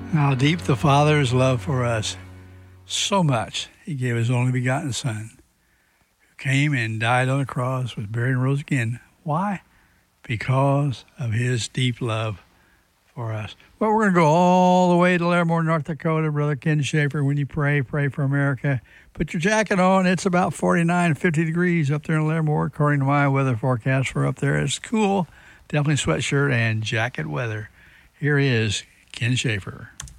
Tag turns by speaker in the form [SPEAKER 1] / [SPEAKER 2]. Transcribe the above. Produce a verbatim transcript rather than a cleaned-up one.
[SPEAKER 1] How deep the Father's love for us. So much he gave his only begotten Son, who came and died on the cross, was buried and rose again. Why? Because of his deep love for us. Well, we're going to go all the way to Larimore, North Dakota. Brother Ken Schaefer, when you pray, pray for America. Put your jacket on. It's about forty-nine, fifty degrees up there in Larimore, according to my weather forecast for up there. It's cool. Definitely sweatshirt and jacket weather. Here is Ken Schaefer.